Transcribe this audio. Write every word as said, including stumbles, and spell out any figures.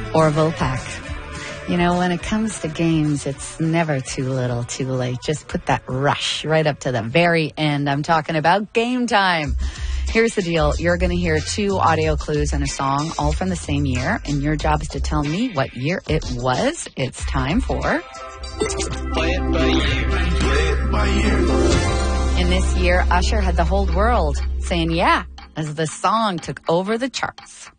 Orville Peck. You know, when it comes to games, it's never too little, too late. Just put that rush right up to the very end. I'm talking about Game Time. Here's the deal. You're going to hear two audio clues and a song, all from the same year, and your job is to tell me what year it was. It's time for... Play it by ear. Play it by ear. In this year, Usher had the whole world saying yeah as the song took over the charts.